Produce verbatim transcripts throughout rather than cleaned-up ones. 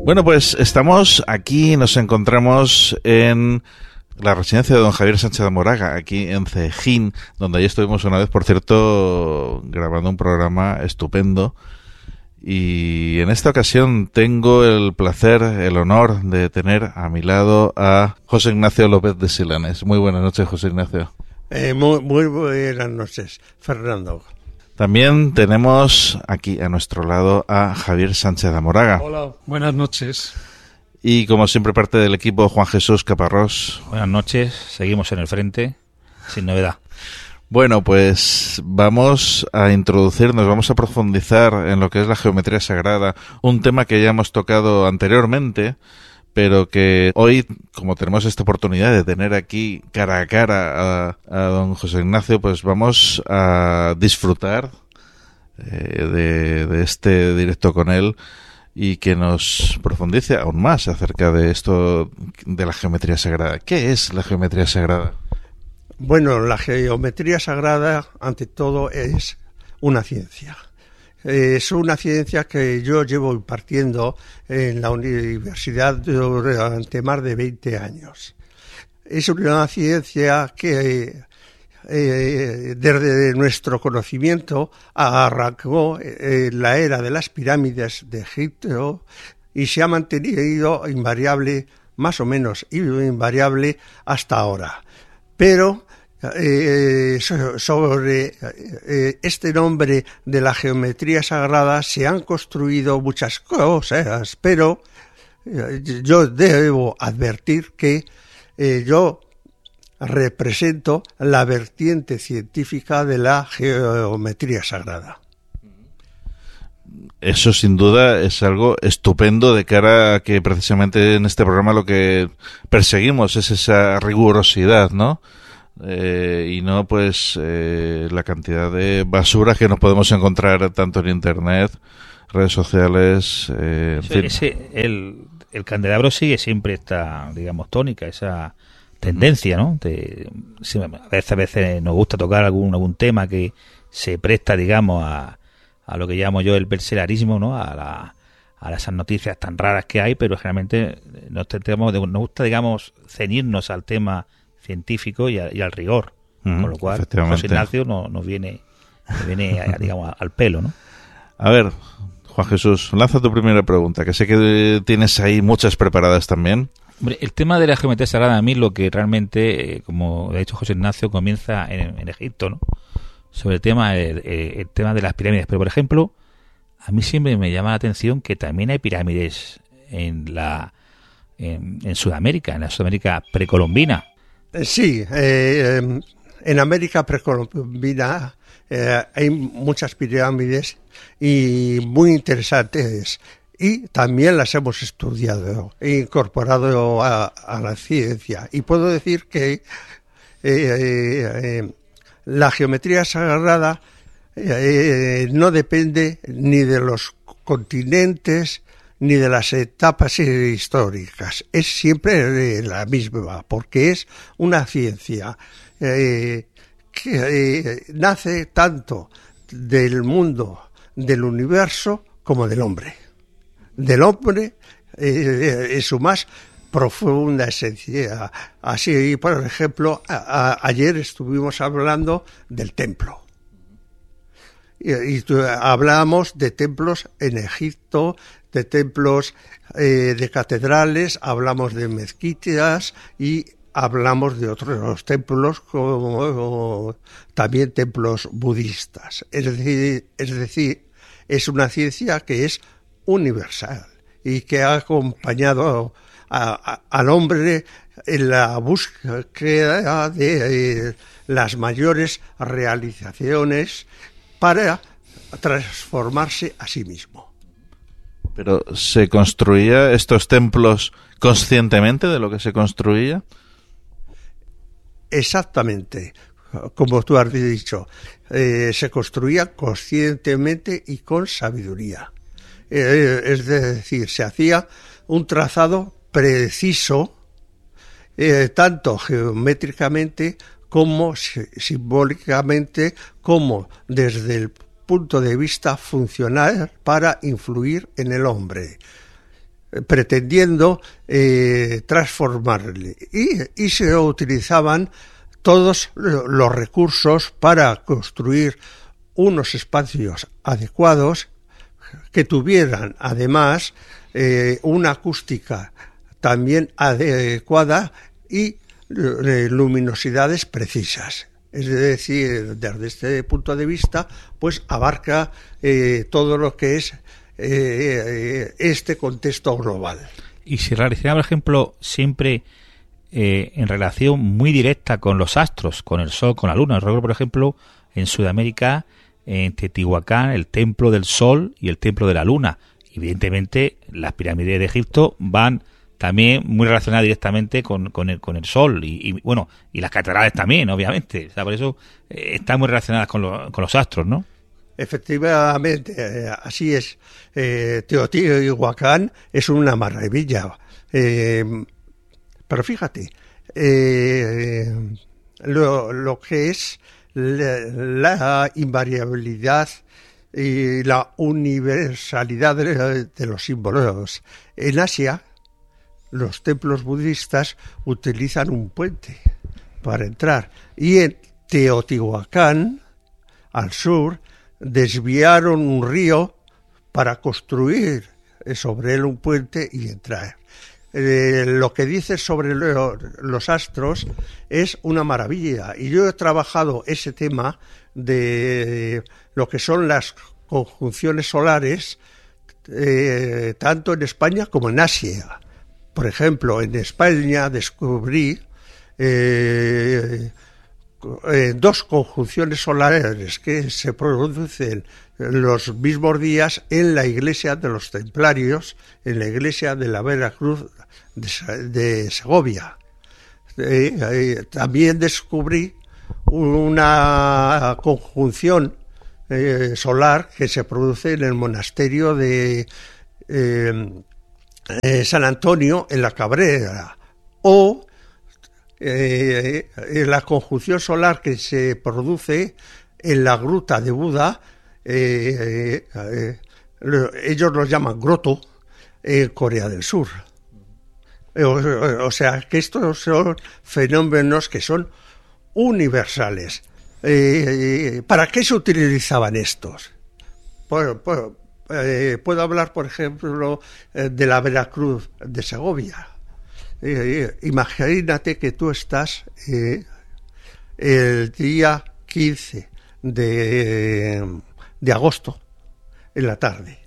Bueno, pues estamos aquí, nos encontramos en la residencia de don Javier Sánchez de Moraga, aquí en Cejín, donde allí estuvimos una vez, por cierto, grabando un programa estupendo. Y en esta ocasión tengo el placer, el honor de tener a mi lado a José Ignacio López de Silanes. Muy buenas noches, José Ignacio. Eh, muy, muy buenas noches, Fernando. También tenemos aquí a nuestro lado a Javier Sánchez de Moraga. Hola, buenas noches. Y como siempre parte del equipo, Juan Jesús Caparrós. Buenas noches, seguimos en el frente, sin novedad. Bueno, pues vamos a introducirnos, vamos a profundizar en lo que es la geometría sagrada, un tema que ya hemos tocado anteriormente, pero que hoy, como tenemos esta oportunidad de tener aquí cara a cara a, a don José Ignacio, pues vamos a disfrutar eh, de, de este directo con él y que nos profundice aún más acerca de esto de la geometría sagrada. ¿Qué es la geometría sagrada? Bueno, la geometría sagrada, ante todo, es una ciencia. Es una ciencia que yo llevo impartiendo en la universidad durante más de veinte años. Es una ciencia que eh, desde nuestro conocimiento arrancó en la era de las pirámides de Egipto y se ha mantenido invariable, más o menos invariable, hasta ahora. Pero eh, sobre eh, este nombre de la geometría sagrada se han construido muchas cosas, pero eh, yo debo advertir que eh, yo represento la vertiente científica de la geometría sagrada. Eso sin duda es algo estupendo de cara a que precisamente en este programa lo que perseguimos es esa rigurosidad, ¿no? Eh, y no pues eh, la cantidad de basura que nos podemos encontrar tanto en internet, redes sociales, eh, en sí, fin. Ese, el, el candelabro sigue siempre esta, digamos, tónica, esa tendencia, ¿no? De, sí, a veces, a veces nos gusta tocar algún algún tema que se presta, digamos, a, a lo que llamo yo el berselarismo, ¿no? A, la, a esas noticias tan raras que hay, pero generalmente nos, tentamos, nos gusta, digamos, ceñirnos al tema científico y, a, y al rigor, mm, con lo cual José Ignacio nos, nos viene, nos viene a, digamos, al pelo, ¿no? A ver, Juan Jesús, lanza tu primera pregunta, que sé que tienes ahí muchas preparadas también. Hombre, el tema de la geometría sagrada, a mí lo que realmente, eh, como ha dicho José Ignacio, comienza en, en Egipto, ¿no? Sobre el tema, el, el tema de las pirámides. Pero, por ejemplo, a mí siempre me llama la atención que también hay pirámides en la en, en Sudamérica, en la Sudamérica precolombina. Sí, eh, en América precolombina eh, hay muchas pirámides y muy interesantes. Y también las hemos estudiado e incorporado a, a la ciencia. Y puedo decir que eh, eh, la geometría sagrada eh, no depende ni de los continentes ni de las etapas históricas. Es siempre la misma, porque es una ciencia eh, que eh, nace tanto del mundo, del universo, como del hombre. Del hombre eh, en su más profunda esencia. Así, por ejemplo, a, a, ayer estuvimos hablando del templo. Y, y hablábamos de templos en Egipto, de templos eh, de catedrales, hablamos de mezquitas y hablamos de otros templos como, como también templos budistas. Es decir, es decir, es una ciencia que es universal y que ha acompañado a, a, al hombre en la búsqueda de eh, las mayores realizaciones para transformarse a sí mismo. Pero ¿se construía estos templos conscientemente de lo que se construía? Exactamente, como tú has dicho, eh, se construía conscientemente y con sabiduría. Eh, es decir, se hacía un trazado preciso, eh, tanto geométricamente como simbólicamente, como desde el punto de vista funcional para influir en el hombre. pretendiendo eh, transformarle. Y, y se utilizaban todos los recursos para construir unos espacios adecuados que tuvieran además eh, una acústica también adecuada y eh, luminosidades precisas. Es decir, desde este punto de vista, pues abarca eh, todo lo que es eh, este contexto global. Y se realizaba, por ejemplo, siempre eh, en relación muy directa con los astros, con el Sol, con la Luna. Recuerdo, por ejemplo, en Sudamérica, en Teotihuacán, el templo del Sol y el templo de la Luna. Evidentemente, las pirámides de Egipto van también muy relacionadas directamente con, con, el, con el Sol y, y bueno, y las catedrales también, obviamente. O sea, por eso eh, están muy relacionadas con, lo, con los astros, ¿no? Efectivamente, eh, así es. Eh, Teotihuacán es una maravilla. Eh, pero fíjate, eh, lo, lo que es la, la invariabilidad y la universalidad de, de los símbolos. En Asia, los templos budistas utilizan un puente para entrar. Y en Teotihuacán, al sur, desviaron un río para construir sobre él un puente y entrar. Eh, lo que dices sobre lo, los astros es una maravilla. Y yo he trabajado ese tema de lo que son las conjunciones solares, eh, tanto en España como en Asia. Por ejemplo, en España descubrí eh, eh, dos conjunciones solares que se producen los mismos días en la iglesia de los Templarios, en la iglesia de la Veracruz de, de Segovia. Eh, eh, también descubrí una conjunción eh, solar que se produce en el monasterio de eh, eh, San Antonio en la Cabrera, o eh, la conjunción solar que se produce en la gruta de Buda. Eh, eh, eh, ellos lo llaman Grotto, en Corea del Sur. O, o sea, que estos son fenómenos que son universales. Eh, ¿Para qué se utilizaban estos? Pues, pues, eh, puedo hablar, por ejemplo, eh, de la Veracruz de Segovia. Eh, eh, imagínate que tú estás eh, el día quince de, de agosto, en la tarde.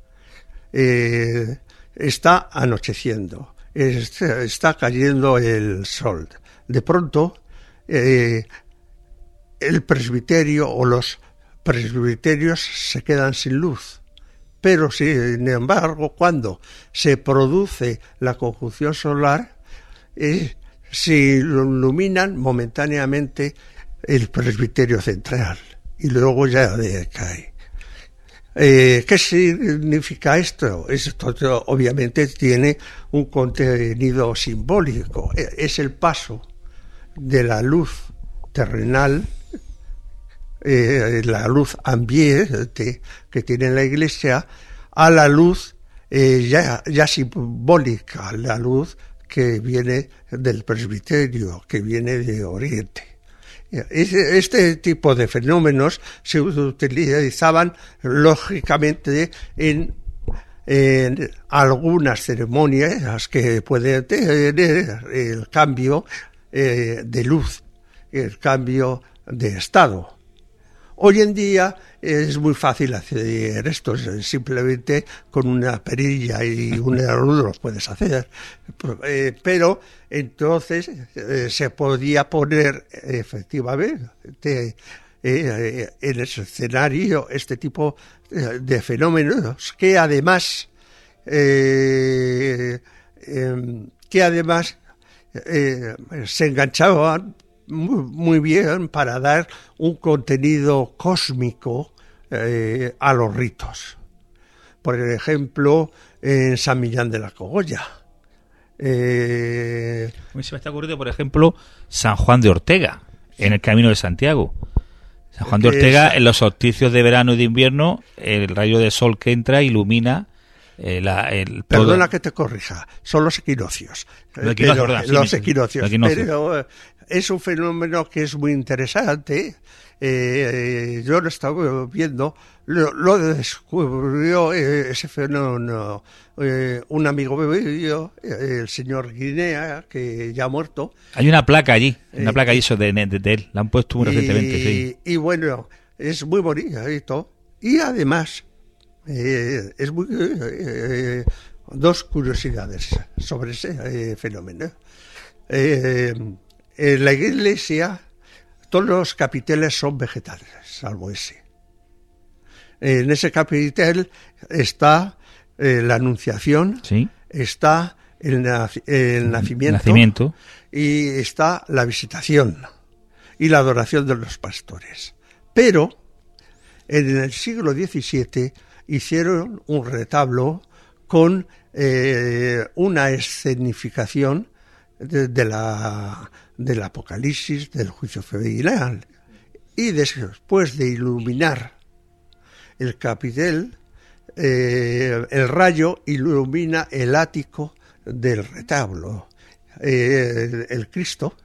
Eh, está anocheciendo, está, está cayendo el sol. De pronto, eh, el presbiterio o los presbiterios se quedan sin luz. Pero, sin embargo, cuando se produce la conjunción solar, eh, se iluminan momentáneamente el presbiterio central y luego ya decae. Eh, ¿Qué significa esto? Esto obviamente tiene un contenido simbólico. Es el paso de la luz terrenal, eh, la luz ambiente que tiene la Iglesia, a la luz eh, ya, ya simbólica, la luz que viene del presbiterio, que viene de Oriente. Este tipo de fenómenos se utilizaban lógicamente en, en algunas ceremonias que pueden tener el cambio eh, de luz, el cambio de estado. Hoy en día es muy fácil hacer esto, simplemente con una perilla y un herrudo lo puedes hacer. Eh, pero entonces eh, se podía poner efectivamente eh, en ese escenario este tipo de fenómenos que además eh, eh, que además eh, se enganchaban Muy, muy bien para dar un contenido cósmico eh, a los ritos. Por ejemplo, en San Millán de la Cogolla. Eh, A mí se me está ocurriendo, por ejemplo, San Juan de Ortega, en el Camino de Santiago. San Juan de Ortega, es, en los solsticios de verano y de invierno, el rayo de sol que entra ilumina eh, la, el, Perdona todo... que te corrija, son los equinoccios. Los equinoccios, pero, sí, los sí, equinoccios. los equinoccios. Pero es un fenómeno que es muy interesante. Eh, yo lo estaba viendo, lo, lo descubrió eh, ese fenómeno eh, un amigo mío, eh, el señor Guinea, que ya ha muerto. Hay una placa allí, una eh, placa allí de, de, de él, la han puesto muy y, recientemente. Sí. Y bueno, es muy bonito. Y además, eh, es muy, eh, dos curiosidades sobre ese eh, fenómeno. Eh, en la iglesia, todos los capiteles son vegetales, salvo ese. En ese capitel está eh, la Anunciación, ¿sí? Está el, nac el nacimiento, nacimiento y está la Visitación y la adoración de los pastores. Pero en el siglo diecisiete hicieron un retablo con eh, una escenificación de, de la, del Apocalipsis, del juicio final. Y después de iluminar el capitel, eh, el rayo ilumina el ático del retablo. Eh, el, el Cristo,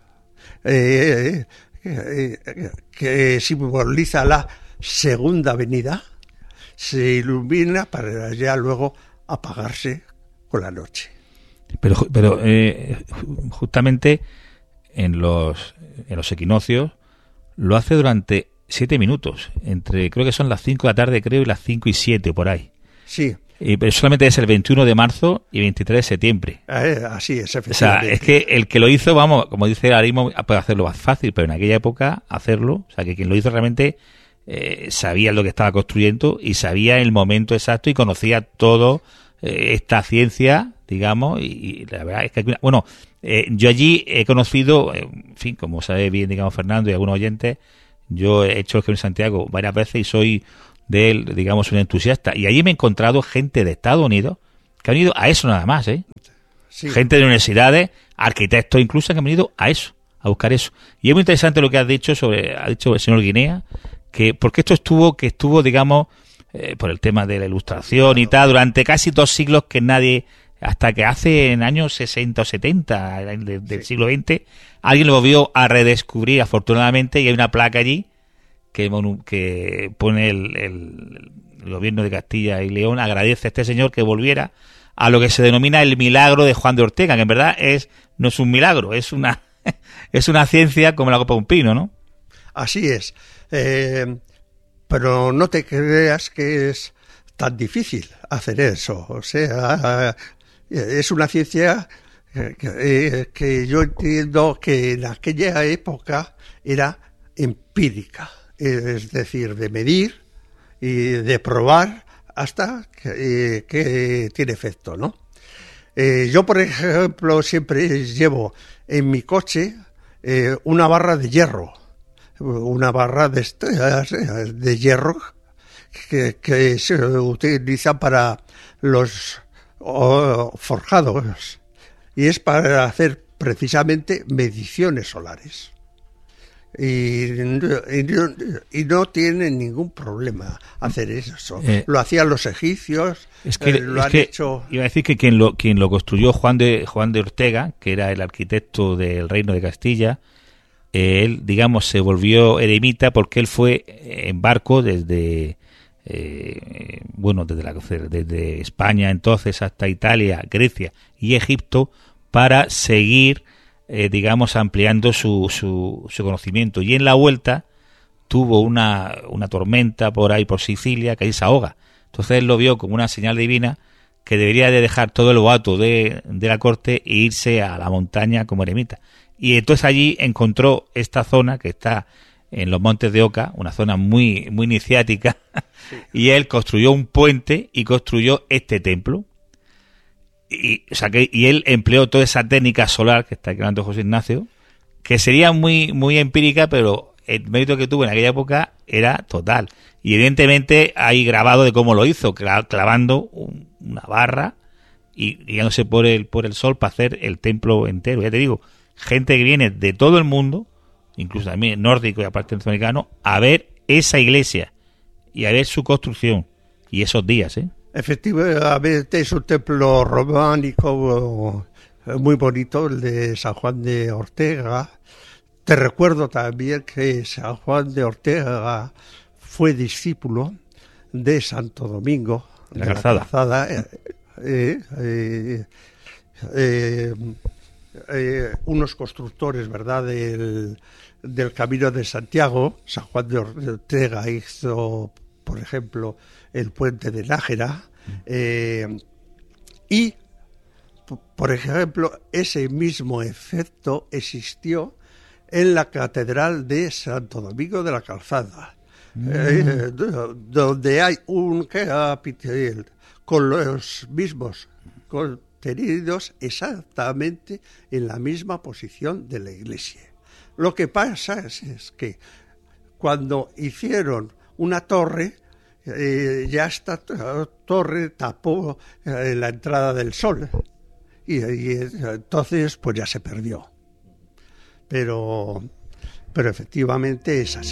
eh, eh, que simboliza la segunda venida, se ilumina para ya luego apagarse con la noche. Pero, pero eh, justamente en los, en los equinoccios lo hace durante siete minutos, entre creo que son las cinco de la tarde, creo, y las cinco y siete por ahí. Sí. Y, pero solamente es el veintiuno de marzo y veintitrés de septiembre. Eh, así es, efectivamente. O sea, es que el que lo hizo, vamos, como dice Arismo, puede hacerlo más fácil, pero en aquella época hacerlo, o sea, que quien lo hizo realmente eh, sabía lo que estaba construyendo y sabía el momento exacto y conocía todo eh, esta ciencia, digamos, y, y la verdad es que, bueno, eh, yo allí he conocido, eh, en fin, como sabe bien, digamos, Fernando y algunos oyentes, yo he hecho el Camino de Santiago varias veces y soy de él, digamos, un entusiasta. Y allí me he encontrado gente de Estados Unidos que han ido a eso nada más, ¿eh? Sí. Gente de universidades, arquitectos incluso, que han venido a eso, a buscar eso. Y es muy interesante lo que has dicho sobre, ha dicho el señor Guinea, que porque esto estuvo, que estuvo, digamos, eh, por el tema de la ilustración claro. y tal, durante casi dos siglos que nadie, hasta que hace en años sesenta o setenta de, del sí. siglo veinte, alguien lo volvió a redescubrir afortunadamente, y hay una placa allí que, que pone el, el, el gobierno de Castilla y León, agradece a este señor que volviera a lo que se denomina el milagro de Juan de Ortega, que en verdad es no es un milagro, es una es una ciencia como la copa de un pino, ¿no? Así es, eh, pero no te creas que es tan difícil hacer eso, o sea, es una ciencia que, que yo entiendo que en aquella época era empírica, es decir, de medir y de probar hasta que, que tiene efecto, ¿no? Eh, yo, por ejemplo, siempre llevo en mi coche eh, una barra de hierro, una barra de, de hierro que, que se utiliza para los oh, forjados, y es para hacer precisamente mediciones solares. Y, y, y no tienen ningún problema hacer eso. Eh, lo hacían los egipcios, es que, eh, lo es han que hecho. Iba a decir que quien lo, quien lo construyó Juan de Juan de Ortega, que era el arquitecto del Reino de Castilla, eh, él, digamos, se volvió eremita porque él fue en barco desde eh, bueno, desde, la, desde España entonces hasta Italia, Grecia y Egipto para seguir Eh, digamos, ampliando su, su, su conocimiento. Y en la vuelta tuvo una, una tormenta por ahí, por Sicilia, que ahí se ahoga. Entonces él lo vio como una señal divina que debería de dejar todo el boato de, de la corte e irse a la montaña como eremita. Y entonces allí encontró esta zona que está en los Montes de Oca, una zona muy, muy iniciática, sí. Y él construyó un puente y construyó este templo. Y, o sea que, y él empleó toda esa técnica solar que está hablando José Ignacio, que sería muy muy empírica, pero el mérito que tuvo en aquella época era total. Y evidentemente hay grabado de cómo lo hizo, clavando un, una barra y guiándose por el por el sol para hacer el templo entero. Ya te digo, gente que viene de todo el mundo, incluso también nórdico y aparte norteamericano, a ver esa iglesia y a ver su construcción y esos días, ¿eh? Efectivamente es un templo románico muy bonito, el de San Juan de Ortega. Te recuerdo también que San Juan de Ortega fue discípulo de Santo Domingo de la Calzada, la calzada eh, eh, eh, eh, eh, unos constructores, ¿verdad?, del, del Camino de Santiago. San Juan de Ortega hizo, por ejemplo, el puente de Nájera, eh, y, por ejemplo, ese mismo efecto existió en la Catedral de Santo Domingo de la Calzada, mm. eh, donde hay un capitel con los mismos contenidos exactamente en la misma posición de la iglesia. Lo que pasa es, es que cuando hicieron una torre, eh, ya esta torre tapó eh, la entrada del sol y, y entonces pues ya se perdió. Pero, pero efectivamente es así.